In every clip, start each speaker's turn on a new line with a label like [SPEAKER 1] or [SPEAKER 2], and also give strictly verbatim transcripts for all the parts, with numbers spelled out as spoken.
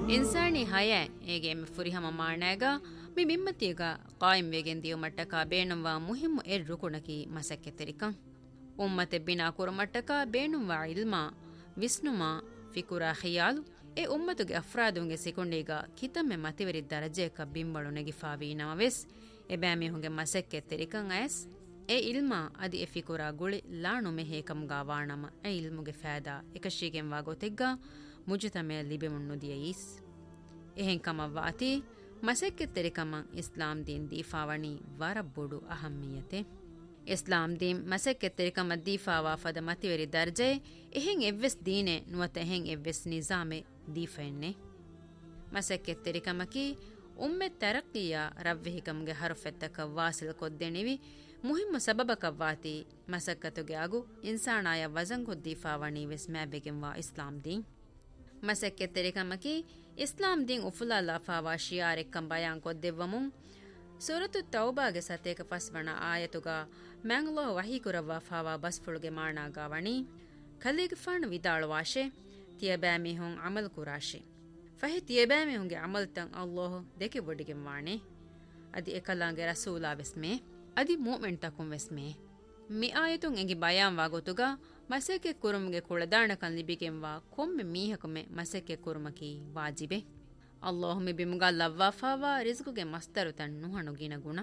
[SPEAKER 1] ಇನ್ಸಾನಿ ಹಯೆ ಏಗೆ ಎಮ್ಮೆ ಫುರಿಹಮ ಮಾಣಾಗ ಮಿ ಮಿಮ್ಮತಿಗ ಕಾಯಿಂ ವೇಗೆನ್ ದಿಯು ಮಟ್ಟಕ ಬೇಣುವ ಮುಹಿಮ್ಮು ಎರ್ ರುಕುಣಕಿ ಮಸಕ್ಕೆ ತೆರಿಕಂ ಉಮ್ಮತೆ Bina ಕುರಮಟ್ಟಕ ಬೇಣುವ ಇಲ್ಮಾ ವಿಸ್ನುಮಾ ಫಿಕುರಾ ಖಿಯಾಲು A ಉಮ್ಮತುಗೆ ಅಫ್ರಾದುಂಗೆ ಸಿಕೊಂಡೀಗ ಕಿತಮ್ಮೆ ಮತಿವರಿ ದರಜೆಕ ಬಿಂಬಳು ನೆಗಿಫಾವಿ ನಮವೆಸ್ A ಬ್ಯಾಮಿಹುಂಗೆ ಮಸಕ್ಕೆ ತೆರಿಕಂ Ayaz A ಇಲ್ಮಾ ಅದಿ A ಫಿಕುರಾ ಗುಳಿ ಲಾಣು ಮೆಹೇಕಂಗಾ ವಾಣಮ A ಇಲ್ಮುಗೆ ಫಾದಾ ಎಕಶೀಗೆಂ ವಾಗೋತೆಗ್ಗ ಮುಜತಮೆ ಲಿಬೆಮುನ್ನು ದಿಯೀಸ್ ಎಹೆಂ ಕಮವ್ವಾತಿ ಮಸಕ್ಕೆ ತೆರಿಕಮಂ ಇಸ್ಲಾಂ ದೀನ್ ದೀಫಾವಣಿ ವರಬ್ಬುಡು ಅಹಮ್ಮಿಯತೆ ಇಸ್ಲಾಂ ದೀನ್ ಮಸಕ್ಕೆ ತೆರಿಕಮ ದೀಫಾವಾ ಫದ ಮತಿವರಿ ದರ್ಜೆ ಎಹೆಂ ಎವ್ವೆಸ್ ದೀನೆ ನುವತ ಎಹೆಂ ಎವ್ವೆಸ್ ನಿಜಾಮೆ ದೀಫೆನ್ನೆ ಮಸಕ್ಕೆ ತೆರಿಕಮಕಿ ಉಮ್ಮೆ ತರಕ್ಕಿಯ ರವ್ವೆಹಿಕಂಗೆ ಹರುಫೆತ್ತಕ ವಾಸಿಲ್ ಕೊದ್ದೆಣಿವಿ ಮುಹಿಮ್ಮ ಸಬಬಕವ್ವಾತಿ ಮಸಕ್ಕತುಗೆ ಆಗು ಇನ್ಸಾನಾಯ ವಜಂಗು ದೀಫಾವಣಿ ವೆಸ್ ಮ್ಯಾಬೆಗೆಂವಾ ಇಸ್ಲಾಂ ದೀನ್ ಮಸಕ್ಕೆ ತೆರಿಕಮಕಿ ಇಸ್ಲಾಂ ದೀನ್ ಉಫುಲಾ ಲಫಾವಾ ಶಿಯಾರೆಕ್ಕಂ ಬಯಾನ್ ಕೊದ್ದೆವ್ವಮುಂ ಸೂರತು ತೌಬಾಗೆ ಸತೇಕ ಫಸ್ವಣ ಆಯತುಗ ಮ್ಯಾಂಗ್ಲೋ ವಹೀಕುರವ್ವಾ ಫಾವಾ ಬಸ್ಫುಳುಗೆ ಮಾಣಾಗಾವಣಿ ಖಲೀಗಫಾಣ ವಿದಾಳುವಾಶೆ ತಿಯಬ್ಯಾಮಿಹುಂ ಅಮಲ್ ಕುರಾಶೆ ಫಹಿ ತಿಯಬ್ಯಾಮಿಹುಂಗೆ ಅಮಲ್ತಂ ಅಲ್ಲೋಹ ದೆಕೆ ಬೊಡಿಗೆಂ ವಾಣೆ ಅದಿ ಎಕಲಾಂಗೆ ರಸೂಲಾ ವೆಸ್ಮೆ ಅದಿ ಮೂಮೆಂಟ್ ತಕುಂ ವೆಸ್ಮೆ ಮಿ ಆಯತುಂ ಎಂಗಿ ಬಯಾನ್ ವಾಗೊತುಗ ಮಸಕ್ಕೆ ಕುರುಮ್ಗೆ ಕುಳದಾಣಕನ್ ಲಿಬಿಗೆಂವಾ ಕೊಮ್ಮೆ ಮೀಹಕುಮೆ ಮಸಕ್ಕೆ ಕುರುಮಕಿ ವಾಜಿಬೆ ಅಲ್ಲಾಹು ಮಿ ಬಿಮುಗಾ ಲವ್ವಾಫಾವಾ ರಿಜ್ಕುಗೆ ಮಸ್ತರು ತನ್ನು ಹಣುಗಿನ ಗುಣ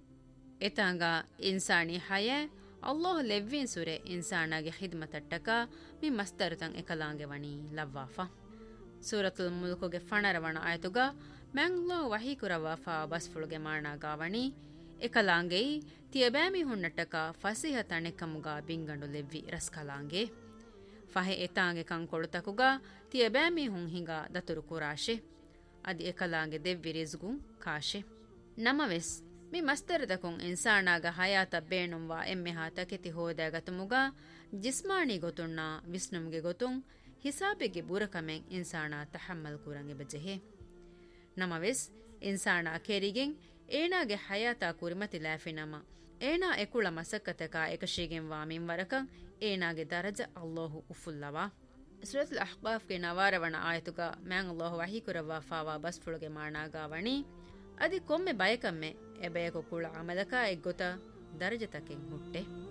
[SPEAKER 1] ಎತಾಂಗ ಇನ್ಸಾನಿ ಹಯೆ ಅಲ್ಲಾಹು ಲೆವ್ವಿನ್ ಸುರೆ ಇನ್ಸಾನಾಗೆ ಖಿದ್ಮತಟ್ಟಕ ಮಿ ಮಸ್ತರು ತಂ ಎಕಲಾಂಗೆ ವಣಿ ಲವ್ವಾಫಾ ಸೂರತುಲ್ ಮುಲ್ಕುಗೆ ಫಣರವಣ ಆಯತುಗ ಮ್ಯಾಂಗ್ಲೋ ವಹೀಕುರವಾಫಾ ಬಸ್ಫುಳುಗೆ ಮಾಣಾಗಾವಣಿ ಎಕಲಾಂಗೆ ತಿಯಬ್ಯಾಮಿ ಹುಣ್ಣಟ್ಟಕ ಫಸಿಹ ತಣೆಕಮುಗ ಬಿಂಗಂಡು ಲೆವ್ವಿ ರಸ್ಕಲಾಂಗೆ ಫಹೆ ಎತಾಂಗೆ ಕಂಕೊಳುತಕುಗ ತಿಯಬ್ಯಾಮಿ ಹುಂ ಹಿಂಗ ದತುರು ಕುರಾಶೆ ಅದಿ ಎಕಲಾಂಗೆ ದೆವ್ವಿ ರಿಜ್ಗುಂ ಕಾಶೆ ನಮವೆಸ್ ಮಿ ಮಸ್ತರದಕುಂ ಇನ್ಸಾನಾಗ ಹಯಾತ ಬೇಣುಂವಾ ಎಮ್ಮೆಹಾ ತಕೆತಿ ಹೋದಾಗತುಮುಗ ಜಿಸ್ಮಾನಿ ಗೊತುಣ್ಣ ವಿಸ್ನುಮ್ಗೆ ಗೊತುಂ ಹಿಸಾಬೆಗೆ ಬೂರಕಮೆಂ ಇನ್ಸಾನಾ ತಹಮ್ಮಲ್ ಕುರಂಗೆ ಬಜೆಹೆ ನಮವೆಸ್ ಇನ್ಸಾನಾ ಕೆರಿಗೆಂ ಏನಾಗೆ ಹಯಾತಾ ಕುರಿಮತಿ ಲಾಫಿನಮ ಏನಾ ಎಕುಳ ಮಸಕ್ಕತಕ ಏಕಶೀಗೆಂ ವಾಮಿಂ ವರಕಂ ಏನಾಗೆ ದರಜ ಅಲ್ಲಾಹು ಉಫುಲ್ಲವಾ ಸೂರತುಲ್ ಅಹ್ಕಾಫ್ಗೆ ನವಾರವಣ ಆಯತುಗ ಮ್ಯಾಂಗ್ ಅಲ್ಲಾಹು ವಹೀಕುರವಾ ಫಾವಾ ಬಸ್ಫುಳುಗೆ ಮಾಣಾಗಾವಣಿ ಅದಿ ಕೊಮ್ಮೆ ಬಯಕಮ್ಮೆ ಎಬಯಕು ಕುಳ ಅಮಲಕ ಎಗ್ಗೊತ ದರಜತಕೆಂ ಹುಟ್ಟೆ